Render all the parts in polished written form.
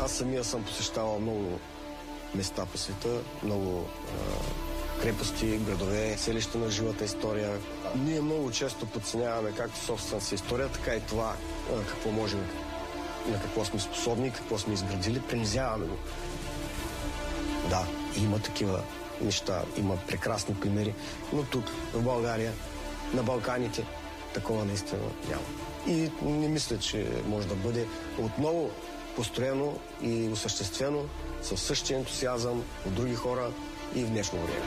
Аз самия съм посещавал много места по света, много крепости, градове, селища на живата история. Ние много често подценяваме както собствената си история, така и това какво можем, на какво сме способни, какво сме изградили, принизяваме го. Да, има такива неща, има прекрасни примери, но тук, в България, на Балканите, такова наистина няма. И не мисля, че може да бъде отново построено и осъществено със същия ентусиазъм от други хора и в днешно време.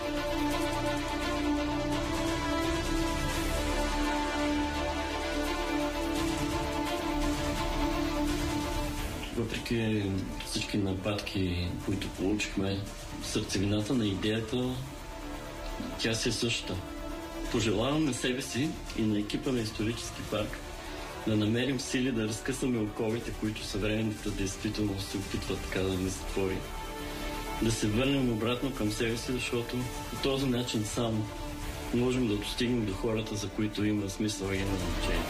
Въпреки всички нападки, които получихме, сърцевината на идеята, тя си е същата. Пожелавам на себе си и на екипа на исторически парк да намерим сили да разкъсаме оковите, които съвременната действителност се опитва така да ни затвори. Да се върнем обратно към себе си, защото по този начин само можем да достигнем до хората, за които има смисъл и има значение.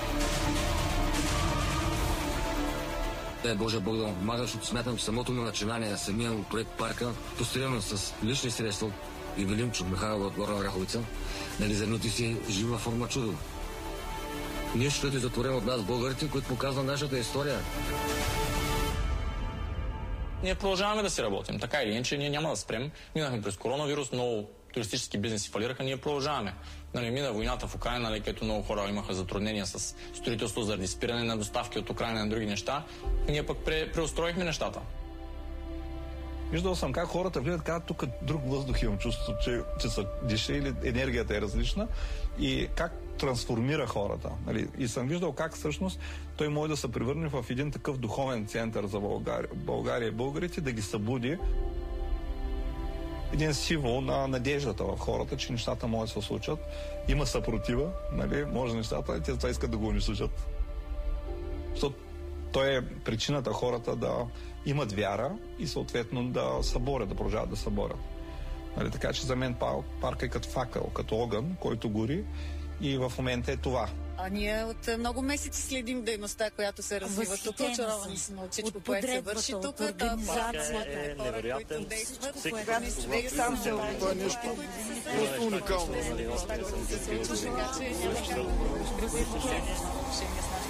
Дай Боже Бог да му помага, защото смятам, че самото ми начинание, самия проект парка, построено с лични средства и Велимчо Михайлова от Горна Оряховица, нали зърнати си жива форма чудо. Нещо е затворено от нас, българите, които показва нашата история. Ние продължаваме да си работим. Така или иначе, ние няма да спрем. Минахме през коронавирус, много туристически бизнеси фалираха, ние продължаваме. Нали, мина войната в Украйна, където много хора имаха затруднения с строителство заради спиране на доставки от Украйна на други неща. Ние пък преустроихме нещата. Виждал съм как хората влизат, казват, тук друг въздух имам чувство, че са диша или енергията е различна и как трансформира хората. Нали? И съм виждал как всъщност той може да се превърне в един такъв духовен център за България и българите, да ги събуди един символ на надеждата в хората, че нещата могат да се случат. Има съпротива, нали? Може нещата, и те това искат да го унищожат. Защото той е причината хората да имат вяра и съответно да съборят, да продължават да съборят. Нали? Така че за мен парк е като факъл, като огън, който гори и в момента е това. А ние от много месеци следим дейността, която се развива тук. Очаровани сме от всичко, което се върши тук. От организацията, хора, които действат. Сам се това е нещо просто уникално. Така че няма как да